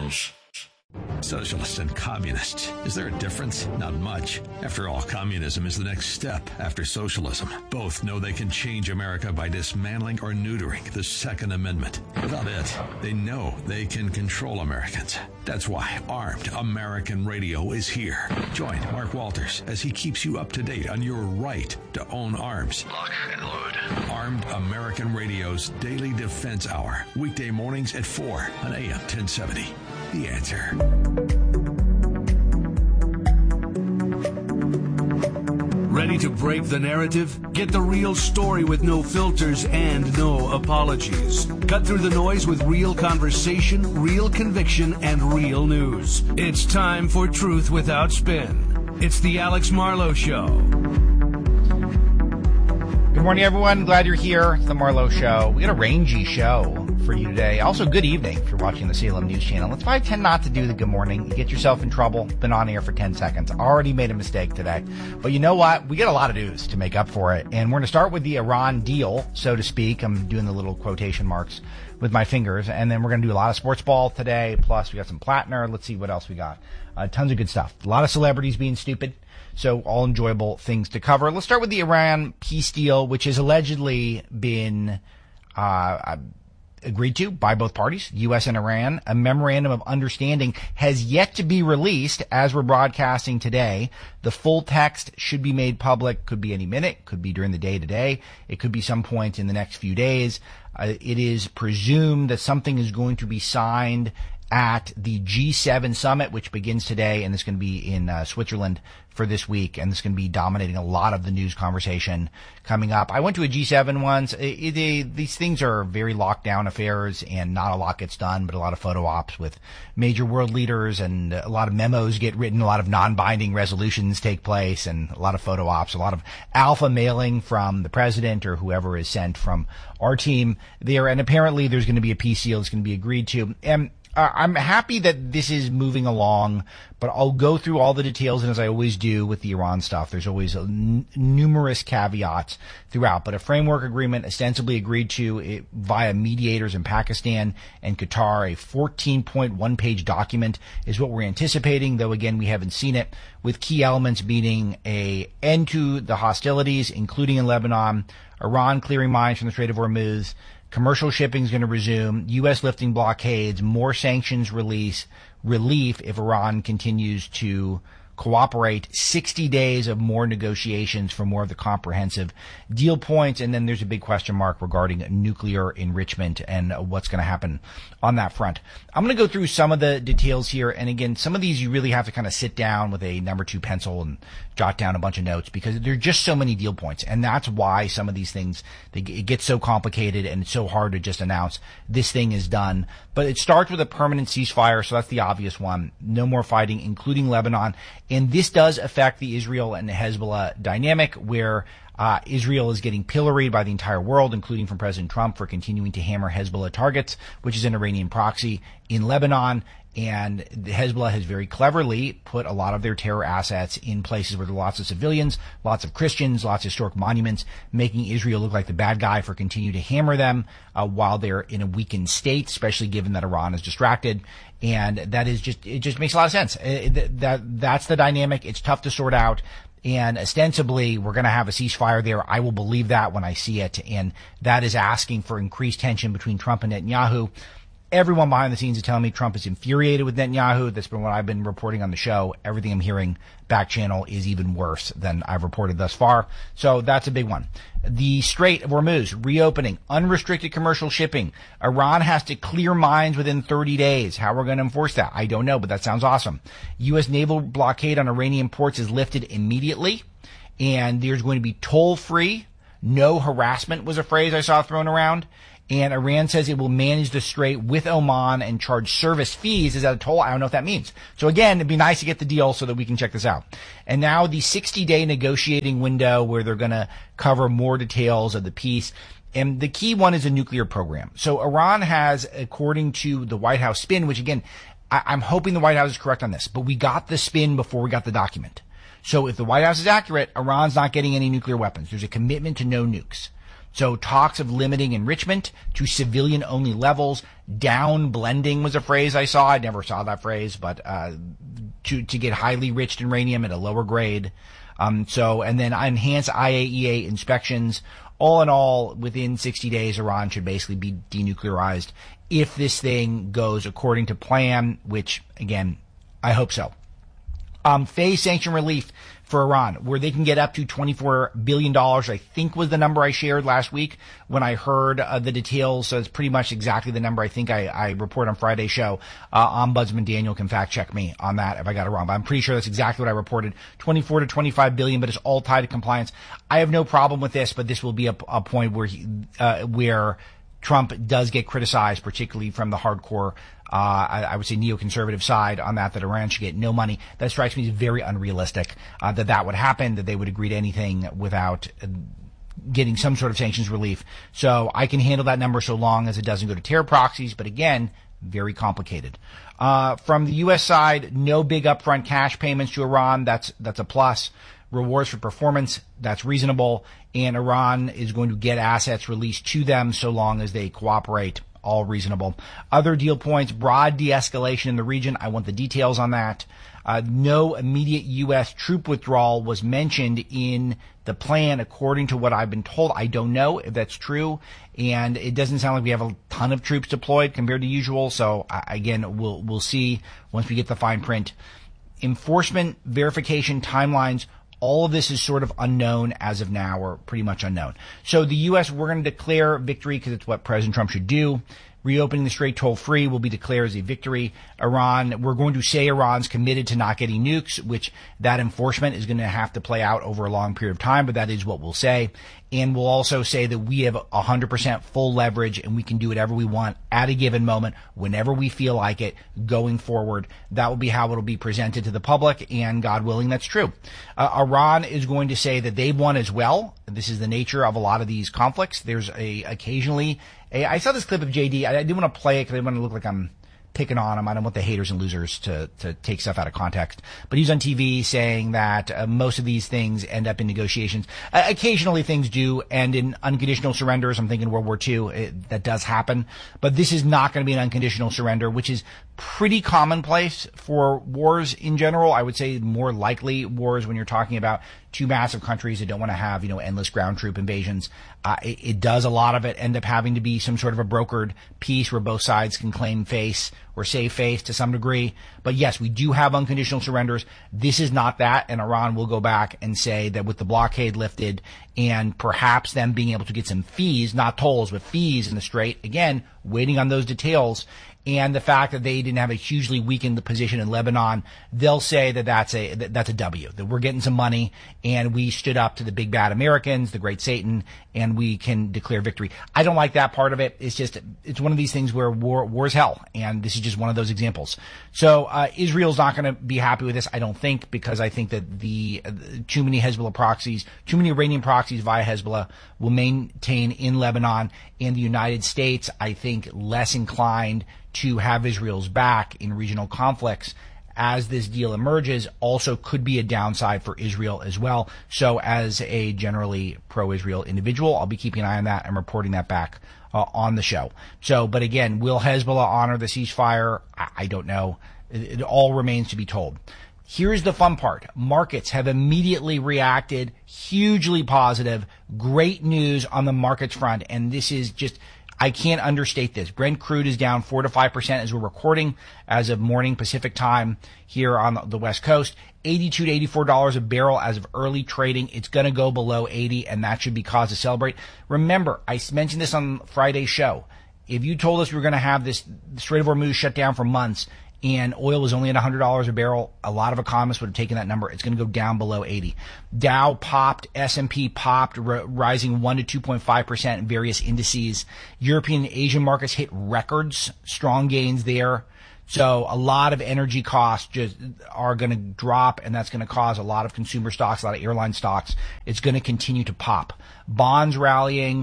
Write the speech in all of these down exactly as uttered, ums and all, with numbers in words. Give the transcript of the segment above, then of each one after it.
Marlos. Socialists and communists. Is there a difference? Not much. After all, communism is the next step after socialism. Both know they can change America by dismantling or neutering the Second Amendment. Without it, they know they can control Americans. That's why Armed American Radio is here. Join Mark Walters as he keeps you up to date on your right to own arms. Lock and load. Armed American Radio's Daily Defense Hour. Weekday mornings at four on A M ten seventy. The Answer. Ready to break the narrative? Get the real story with no filters and no apologies. Cut through the noise with real conversation, real conviction, and real news. It's time for Truth Without Spin. It's the Alex Marlow Show. Good morning, everyone. Glad you're here. It's the Marlow Show. We got a rangy show for you today. Also, good evening if you're watching the Salem News Channel. It's why I tend not to do the good morning. You get yourself in trouble. Been on air for ten seconds. Already made a mistake today. But you know what? We get a lot of news to make up for it. And we're going to start with the Iran deal, so to speak. I'm doing the little quotation marks with my fingers. And then we're going to do a lot of sports ball today. Plus, we got some Plattner. Let's see what else we got. Uh, tons of good stuff. A lot of celebrities being stupid. So all enjoyable things to cover. Let's start with the Iran peace deal, which has allegedly been uh, agreed to by both parties, U S and Iran. A memorandum of understanding has yet to be released as we're broadcasting today. The full text should be made public. Could be any minute. Could be during the day today. It could be some point in the next few days. Uh, it is presumed that something is going to be signed at the G seven summit, which begins today, and it's going to be in uh, Switzerland for this week, and it's going to be dominating a lot of the news conversation coming up. I went to a G seven once. It, it, it, these things are very locked down affairs, and not a lot gets done, but a lot of photo ops with major world leaders, and a lot of memos get written, a lot of non-binding resolutions take place, and a lot of photo ops, a lot of alpha mailing from the president or whoever is sent from our team there, and apparently there's going to be a peace deal that's going to be agreed to. And Uh, I'm happy that this is moving along, but I'll go through all the details, and as I always do with the Iran stuff, there's always a n- numerous caveats throughout. But a framework agreement ostensibly agreed to it, via mediators in Pakistan and Qatar, a fourteen point one page document is what we're anticipating, though again we haven't seen it, with key elements meaning a end to the hostilities, including in Lebanon, Iran clearing mines from the Strait of Hormuz, commercial shipping is going to resume, U S lifting blockades, more sanctions release, relief if Iran continues to cooperate, sixty days of more negotiations for more of the comprehensive deal points, and then there's a big question mark regarding nuclear enrichment and what's going to happen on that front. I'm going to go through some of the details here, and again, some of these you really have to kind of sit down with a number two pencil and jot down a bunch of notes, because there are just so many deal points, and that's why some of these things, they, it gets so complicated and it's so hard to just announce this thing is done. But it starts with a permanent ceasefire, so that's the obvious one. No more fighting, including Lebanon. And this does affect the Israel and the Hezbollah dynamic, where uh, Israel is getting pilloried by the entire world, including from President Trump, for continuing to hammer Hezbollah targets, which is an Iranian proxy in Lebanon. And Hezbollah has very cleverly put a lot of their terror assets in places where there are lots of civilians, lots of Christians, lots of historic monuments, making Israel look like the bad guy for continuing to hammer them uh, while they're in a weakened state, especially given that Iran is distracted. And that is just, it just makes a lot of sense. It, that, that's the dynamic. It's tough to sort out. And ostensibly, we're going to have a ceasefire there. I will believe that when I see it. And that is asking for increased tension between Trump and Netanyahu. Everyone behind the scenes is telling me Trump is infuriated with Netanyahu. That's been what I've been reporting on the show. Everything I'm hearing back channel is even worse than I've reported thus far. So that's a big one. The Strait of Hormuz reopening, unrestricted commercial shipping. Iran has to clear mines within thirty days. How we're going to enforce that, I don't know, but that sounds awesome. U S naval blockade on Iranian ports is lifted immediately, and there's going to be toll-free. No harassment was a phrase I saw thrown around. And Iran says it will manage the strait with Oman and charge service fees. Is that a toll? I don't know what that means. So again, it'd be nice to get the deal so that we can check this out. And now the sixty-day negotiating window where they're going to cover more details of the peace. And the key one is a nuclear program. So Iran has, according to the White House spin, which again, I- I'm hoping the White House is correct on this, but we got the spin before we got the document. So if the White House is accurate, Iran's not getting any nuclear weapons. There's a commitment to no nukes. So talks of limiting enrichment to civilian-only levels. Down blending was a phrase I saw. I never saw that phrase, but uh, to to get highly enriched uranium at a lower grade. Um, so, and then enhanced I A E A inspections. All in all, within sixty days, Iran should basically be denuclearized if this thing goes according to plan, which, again, I hope so. Um, phase sanction relief for Iran, where they can get up to twenty-four billion dollars, I think was the number I shared last week when I heard uh, the details. So it's pretty much exactly the number I think I, I report on Friday's show. Uh, Ombudsman Daniel can fact check me on that if I got it wrong, but I'm pretty sure that's exactly what I reported. twenty-four to twenty-five billion, but it's all tied to compliance. I have no problem with this, but this will be a, a point where he, uh, where Trump does get criticized, particularly from the hardcore Uh, I, I would say neoconservative side on that, that Iran should get no money. That strikes me as very unrealistic, uh, that that would happen, that they would agree to anything without uh, getting some sort of sanctions relief. So I can handle that number so long as it doesn't go to terror proxies, but again, very complicated. Uh, from the U S side, no big upfront cash payments to Iran. That's, that's a plus. Rewards for performance, that's reasonable. And Iran is going to get assets released to them so long as they cooperate. All reasonable. Other deal points, broad de-escalation in the region. I want the details on that. Uh, no immediate U S troop withdrawal was mentioned in the plan, according to what I've been told. I don't know if that's true, and it doesn't sound like we have a ton of troops deployed compared to usual. So uh, again, we'll we'll see once we get the fine print. Enforcement, verification, timelines. All of this is sort of unknown as of now, or pretty much unknown. So the U S, we're going to declare victory because it's what President Trump should do. Reopening the Strait toll-free will be declared as a victory. Iran, we're going to say Iran's committed to not getting nukes, which that enforcement is going to have to play out over a long period of time, but that is what we'll say. And we'll also say that we have one hundred percent full leverage and we can do whatever we want at a given moment, whenever we feel like it, going forward. That will be how it'll be presented to the public, and God willing, that's true. Uh, Iran is going to say that they've won as well. This is the nature of a lot of these conflicts. There's a occasionally a, I saw this clip of J D. I, I didn't want to play it because I didn't want to look like I'm picking on him. I don't want the haters and losers to, to take stuff out of context. But he's on T V saying that uh, most of these things end up in negotiations. Uh, occasionally things do end in unconditional surrenders. I'm thinking World War Two. It, that does happen. But this is not going to be an unconditional surrender, which is pretty commonplace for wars in general. I would say more likely wars when you're talking about two massive countries that don't want to have, you know, endless ground troop invasions. Uh, it, it does a lot of it end up having to be some sort of a brokered peace where both sides can claim face or save face to some degree. But yes, we do have unconditional surrenders. This is not that, and Iran will go back and say that with the blockade lifted and perhaps them being able to get some fees, not tolls, but fees in the Strait, again, waiting on those details, and the fact that they didn't have a hugely weakened position in Lebanon, they'll say that that's a that that's a W, that we're getting some money, and we stood up to the big bad Americans, the great Satan, and we can declare victory. I don't like that part of it. It's just, it's one of these things where war war's hell, and this is just one of those examples. So uh, Israel's not going to be happy with this, I don't think, because I think that the uh, too many Hezbollah proxies, too many Iranian proxies via Hezbollah will maintain in Lebanon, and the United States, I think, less inclined to have Israel's back in regional conflicts as this deal emerges, also could be a downside for Israel as well. So as a generally pro-Israel individual, I'll be keeping an eye on that and reporting that back uh, on the show. So, but again, will Hezbollah honor the ceasefire? I, I don't know. It, it all remains to be told. Here's the fun part. Markets have immediately reacted, hugely positive, great news on the markets front, and this is just, I can't understate this. Brent crude is down four to five percent as we're recording as of morning Pacific time here on the West Coast. eighty-two to eighty-four dollars a barrel as of early trading. It's going to go below eighty, and that should be cause to celebrate. Remember, I mentioned this on Friday's show. If you told us we were going to have this Strait of Hormuz shut down for months and oil was only at one hundred dollars a barrel, a lot of economists would have taken that number. It's going to go down below eighty. Dow popped, S and P popped, r- rising one to two point five percent in various indices. European and Asian markets hit records, strong gains there. So a lot of energy costs just are going to drop, and that's going to cause a lot of consumer stocks, a lot of airline stocks. It's going to continue to pop. Bonds rallying.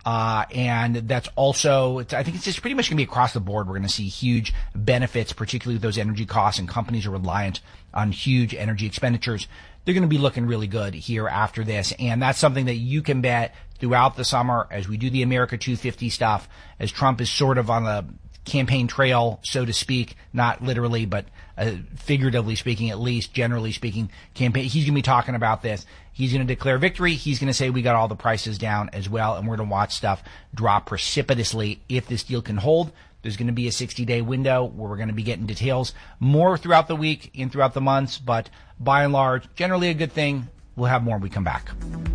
Uh, and that's also, it's, I think it's just pretty much going to be across the board. We're going to see huge benefits, particularly with those energy costs, and companies are reliant on huge energy expenditures. They're going to be looking really good here after this. And that's something that you can bet throughout the summer as we do the America two fifty stuff, as Trump is sort of on the campaign trail, so to speak, not literally, but uh, figuratively speaking, at least generally speaking, campaign. He's going to be talking about this. He's going to declare victory. He's going to say we got all the prices down as well, and we're going to watch stuff drop precipitously if this deal can hold. There's going to be a sixty-day window where we're going to be getting details more throughout the week and throughout the months, but by and large, generally a good thing. We'll have more when we come back.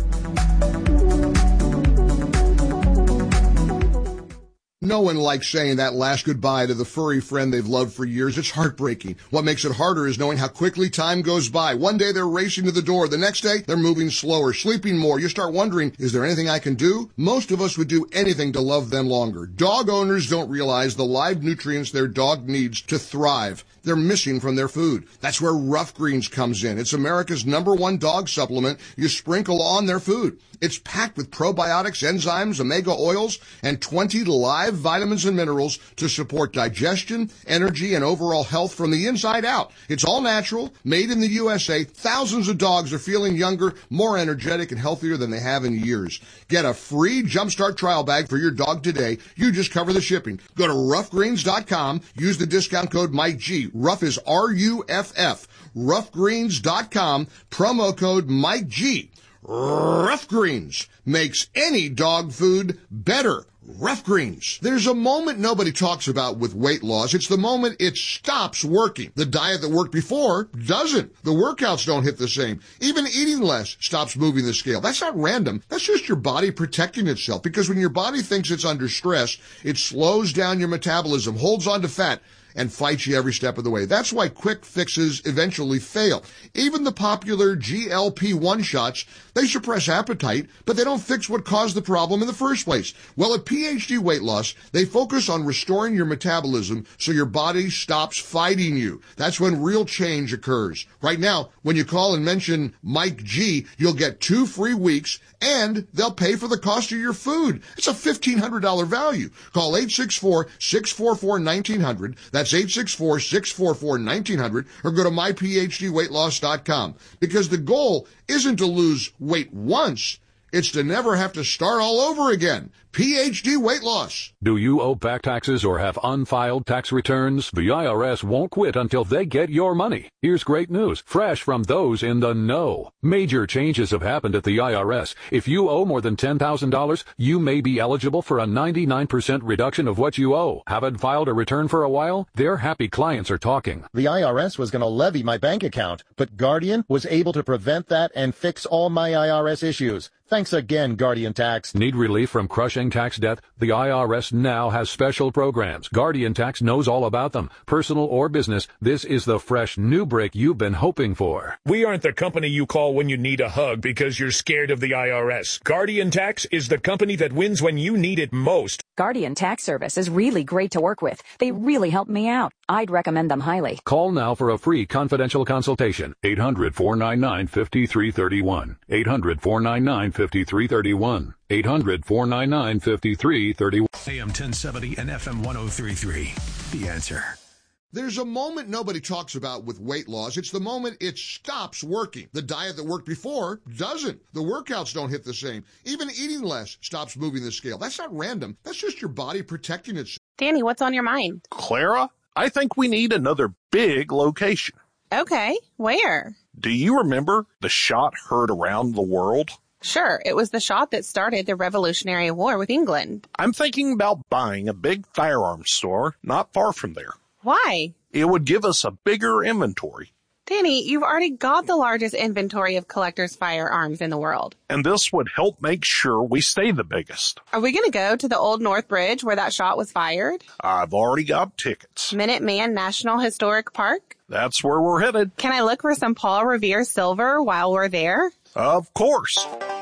No one likes saying that last goodbye to the furry friend they've loved for years. It's heartbreaking. What makes it harder is knowing how quickly time goes by. One day they're racing to the door. The next day they're moving slower, sleeping more. You start wondering, is there anything I can do? Most of us would do anything to love them longer. Dog owners don't realize the live nutrients their dog needs to thrive. They're missing from their food. That's where Rough Greens comes in. It's America's number one dog supplement you sprinkle on their food. It's packed with probiotics, enzymes, omega oils, and twenty live vitamins and minerals to support digestion, energy, and overall health from the inside out. It's all natural, made in the U S A. Thousands of dogs are feeling younger, more energetic, and healthier than they have in years. Get a free Jumpstart trial bag for your dog today. You just cover the shipping. Go to rough greens dot com. Use the discount code Mike G. Rough is R U F F. rough greens dot com. Promo code Mike G. Rough Greens makes any dog food better. Rough Greens. There's a moment nobody talks about with weight loss. It's the moment it stops working. The diet that worked before doesn't. The workouts don't hit the same. Even eating less stops moving the scale. That's not random. That's just your body protecting itself, because when your body thinks it's under stress, it slows down your metabolism, holds on to fat, and fights you every step of the way. That's why quick fixes eventually fail. Even the popular G L P one shots, they suppress appetite, but they don't fix what caused the problem in the first place. Well, at P H D Weight Loss, they focus on restoring your metabolism so your body stops fighting you. That's when real change occurs. Right now, when you call and mention Mike G, you'll get two free weeks, and they'll pay for the cost of your food. It's a fifteen hundred dollars value. Call eight six four, six four four, one nine zero zero. That's eight six four, six four four, one nine zero zero, or go to my p h d weight loss dot com. Because the goal isn't to lose weight once, it's to never have to start all over again. P H D Weight Loss. Do you owe back taxes or have unfiled tax returns? The I R S won't quit until they get your money. Here's great news, fresh from those in the know. Major changes have happened at the I R S. If you owe more than ten thousand dollars, you may be eligible for a ninety-nine percent reduction of what you owe. Haven't filed a return for a while? Their happy clients are talking. The I R S was going to levy my bank account, but Guardian was able to prevent that and fix all my I R S issues. Thanks again, Guardian Tax. Need relief from crushing tax debt? The I R S now has special programs. Guardian Tax knows all about them. Personal or business, this is the fresh new break you've been hoping for. We aren't the company you call when you need a hug because you're scared of the I R S. Guardian Tax is the company that wins when you need it most. Guardian Tax Service is really great to work with. They really helped me out. I'd recommend them highly. Call now for a free confidential consultation. eight hundred, four nine nine, five three three one. eight hundred, four nine nine, five three three one. eight hundred, four nine nine, five three three one. A M ten seventy and F M one oh three point three. The Answer. There's a moment nobody talks about with weight loss. It's the moment it stops working. The diet that worked before doesn't. The workouts don't hit the same. Even eating less stops moving the scale. That's not random. That's just your body protecting itself. Danny, what's on your mind? Clara, I think we need another big location. Okay, where? Do you remember the shot heard around the world? Sure, it was the shot that started the Revolutionary War with England. I'm thinking about buying a big firearms store not far from there. Why? It would give us a bigger inventory. Danny, you've already got the largest inventory of collectors' firearms in the world. And this would help make sure we stay the biggest. Are we going to go to the Old North Bridge where that shot was fired? I've already got tickets. Minuteman National Historic Park? That's where we're headed. Can I look for some Paul Revere silver while we're there? Of course.